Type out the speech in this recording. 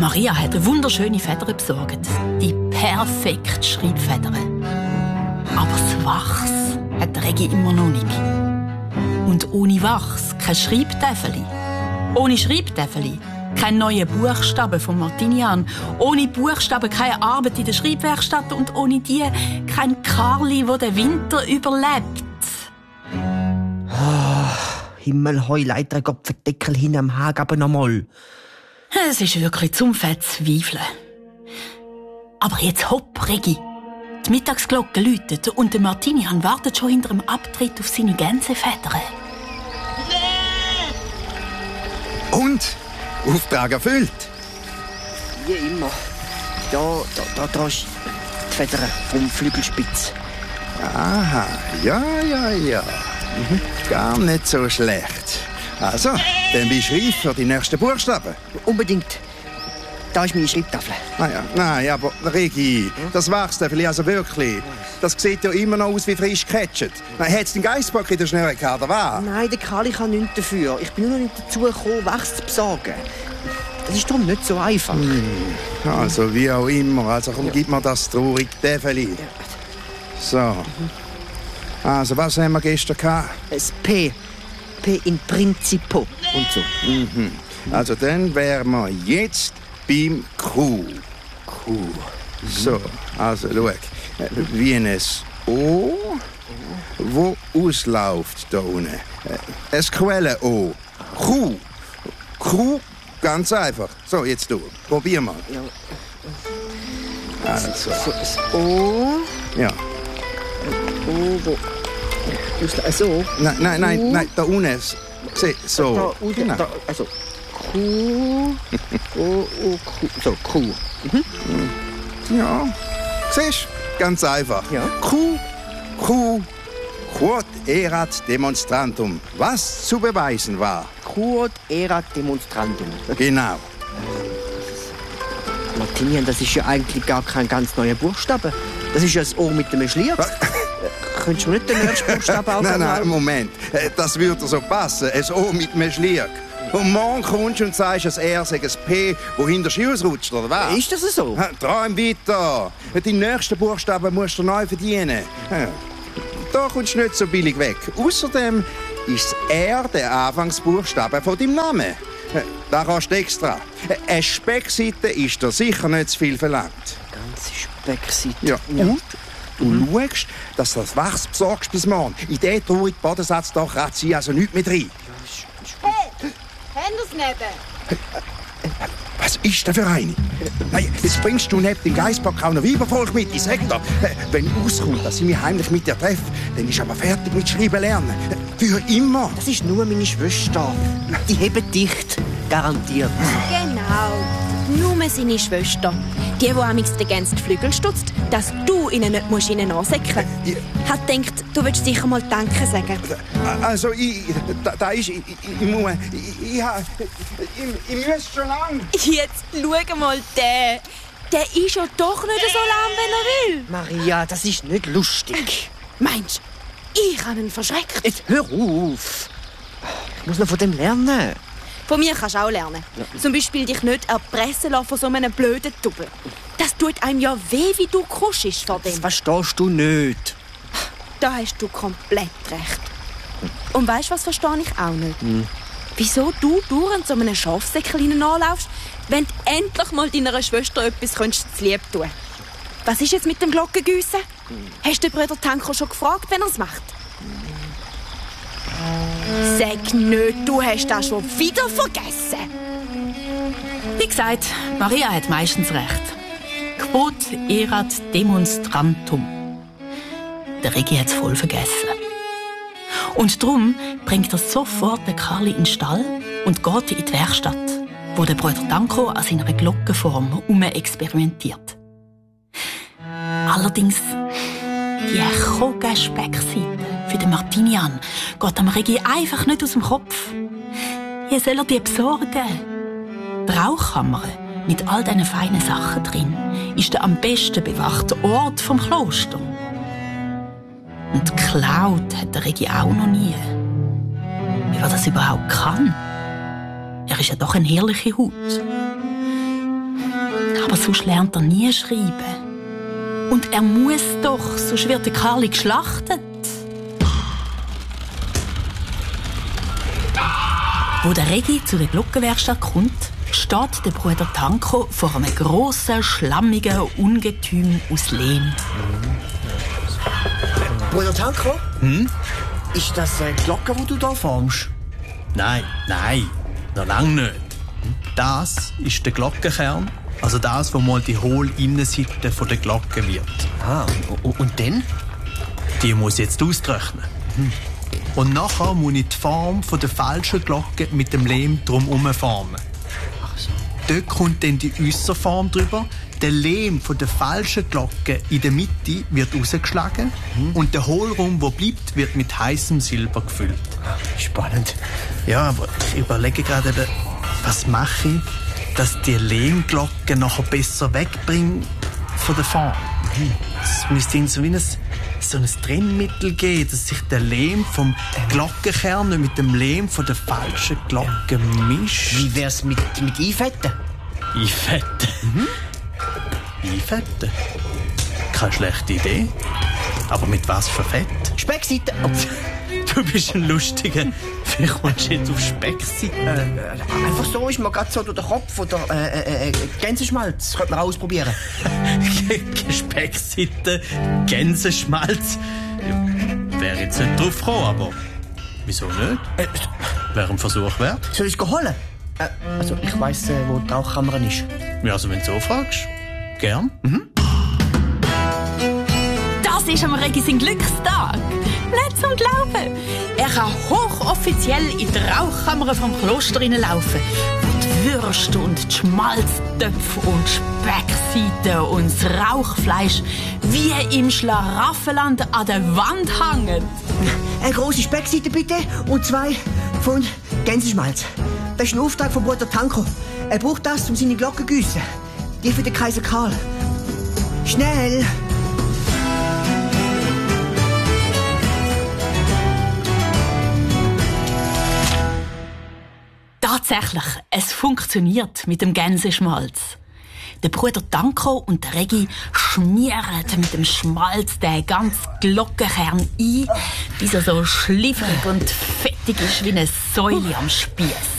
Maria hat eine wunderschöne Feder besorgt. Die perfekte Schreibfeder. Aber das Wachs hat Regi immer noch nicht. Und ohne Wachs kein Schreibtäfeli. Ohne Schreibtäfeli keine neuen Buchstaben von Martinian. Ohne Buchstaben keine Arbeit in der Schreibwerkstatt. Und ohne die kein Karli, der den Winter überlebt. Himmelhoi, leider Gott für Deckel hin am Hag, aber nochmal. Es ist wirklich zum Verzweifeln. Aber jetzt hopp, Regi. Die Mittagsglocke läutet und der Martinian wartet schon hinter dem Abtritt auf seine Gänsefedern. Und? Auftrag erfüllt? Wie immer. Da ist die Feder vom Flügelspitz. Aha, ja. Gar nicht so schlecht. Also, dann bist du reif für die nächsten Buchstaben. Unbedingt. Da ist meine Schreibtafel. Nein, aber Regi, das Wachstäfeli also wirklich. Das sieht ja immer noch aus wie frisch gecatcht. Hat es den Geissbock in der Schnurre gehabt, oder was? Nein, der Karli kann nichts dafür. Ich bin nur noch nicht dazu gekommen, Wachs zu besorgen. Das ist darum nicht so einfach. Also, wie auch immer. Also, komm, gib mir das traurige Täfeli. So. Also, was haben wir gestern gehabt? Das P. P in Principo und so. Also, dann wären wir jetzt beim Q. So, also, schau. Wie ein O, wo ausläuft da unten. Ein Quellen-O. Q, ganz einfach. So, jetzt du. Probier mal. Also. So, das O. Ja. O, wo? So? Nein, da unten. So. Da, Genau. da, also Q. O, Q. So, Q. Ja. Siehst du? Ganz einfach. Ja. Q. Quod erat demonstrantum. Was zu beweisen war. Quod erat demonstrandum. Genau. Martinian, das ist ja eigentlich gar kein ganz neuer Buchstabe. Das ist ja das O mit dem Schlier. Könntest du mir nicht den nächsten Buchstaben aufnehmen? Nein, Moment. Das würde so passen. Ein O mit einem Schlier. Und morgen kommst du und sagst, dass er sei ein P, wo hinter Ski ausrutscht, oder was? Ist das so? Träum weiter. Die nächsten Buchstaben musst du neu verdienen. Da kommst du nicht so billig weg. Außerdem ist R der Anfangsbuchstabe von deinem Namen. Da kannst du extra. Eine Speckseite ist dir sicher nicht zu viel verlangt. Ganze Speckseite. Ja. Und du schaust, dass du das Wachs besorgst bis morgen. In diesen traurigen Bodensatz da kratzt sie also nichts mehr rein. Hey, haben wir's neben? Was ist denn für eine? Nein, jetzt bringst du neben dem Geissbock auch noch Weibervolk mit. Ich sag dir, wenn rauskommt, dass ich mich heimlich mit dir treffe, dann ist aber fertig mit Schreiben lernen. Für immer. Das ist nur meine Schwester. Die heben dicht. Garantiert. Genau. Nur seine Schwester. Die amigs den Gänse die Flügel stutzt, dass du ihnen nicht musst ihnen ansäckeln musst. Hat gedacht, du willst sicher mal Danke sagen. Also, ich muss schon lang. Jetzt schau mal den. Der ist ja doch nicht so lahm, wenn er will. Maria, das ist nicht lustig. Meinst du, ich habe ihn verschreckt? Jetzt hör auf. Ich muss noch von dem lernen. Von mir kannst du auch lernen. Ja. Zum Beispiel dich nicht erpressen lassen von so einem blöden Double. Das tut einem ja weh, wie du kuschst vor dem. Das verstehst du nicht. Da hast du komplett recht. Und weißt du, was verstehe ich auch nicht? Wieso du dauernd so einem Schafsäckchen anlaufst, wenn du endlich mal deiner Schwester etwas zu lieb tun könntest? Was ist jetzt mit dem Glockengüssen? Hast du den Bruder Tanko schon gefragt, wenn er es macht? Sag nicht, du hast das schon wieder vergessen. Wie gesagt, Maria hat meistens recht. Quod erat demonstrantum. Der Regi hat es voll vergessen. Und darum bringt er sofort den Karli in den Stall und geht in die Werkstatt, wo der Bruder Danko an seiner Glockenform experimentiert. Allerdings, die Koga-Speckseite für den Martinian geht am Regi einfach nicht aus dem Kopf. Wie soll er die besorgen? Die Rauchkammer mit all diesen feinen Sachen drin ist der am besten bewachte Ort vom Kloster. Und geklaut hat der Regi auch noch nie. Wie er das überhaupt kann? Er ist ja doch eine herrliche Haut. Aber sonst lernt er nie schreiben. Und er muss doch, sonst wird der Karli geschlachtet. Wo der Regi zu der Glockenwerkstatt kommt, steht der Bruder Tanko vor einem grossen, schlammigen Ungetüm aus Lehm. Bruder Tanko? Ist das eine Glocke, die du da formst? Nein, noch lange nicht. Das ist der Glockenkern, also das, wo mal die hohle Innenseite der Glocke wird. Ah, und dann? Die muss jetzt austrocknen. Und nachher muss ich die Form von der falschen Glocke mit dem Lehm drumherum formen. Ach so. Dort kommt dann die Äusserform drüber. Der Lehm von der falschen Glocke in der Mitte wird rausgeschlagen und der Hohlraum, der bleibt, wird mit heißem Silber gefüllt. Spannend. Ja, aber ich überlege gerade, was mache ich, dass die Lehmglocke nachher besser wegbringt von der Form. Es müsste so wie ein Trennmittel geben, dass sich der Lehm vom Glockenkern mit dem Lehm von der falschen Glocke mischt. Wie wär's mit Einfetten? Einfetten? Einfetten? Keine schlechte Idee. Aber mit was für Fett? Speckseite. Du bist ein Lustiger. Wie kommst du jetzt auf Speckseite? Einfach so ist mir gerade so durch den Kopf. Oder Gänseschmalz. Das könnte man auch ausprobieren. Speckseite, Gänseschmalz. Ja, wäre jetzt nicht drauf gekommen, aber wieso nicht? Wäre ein Versuch wert. Soll ich es holen? Also ich weiss, wo die Rauchkammer ist. Ja, also wenn du so fragst, gern. Das ist am Regi sein Glückstag. Nicht zum Glauben. Er kann hochoffiziell in die Rauchkammer vom Kloster hineinlaufen, wo die Würste und die Schmalztöpfe und Speckseiten und das Rauchfleisch wie im Schlaraffenland an der Wand hängen. Eine grosse Speckseite bitte und 2 Pfund Gänseschmalz. Das ist ein Auftrag von Bruder Tanko. Er braucht das, um seine Glocke zu gießen. Die für den Kaiser Karl. Schnell! Tatsächlich, es funktioniert mit dem Gänseschmalz. Der Bruder Tanko und der Regi schmieren mit dem Schmalz den ganzen Glockenkern ein, bis er so schliffrig und fettig ist wie eine Säule am Spieß.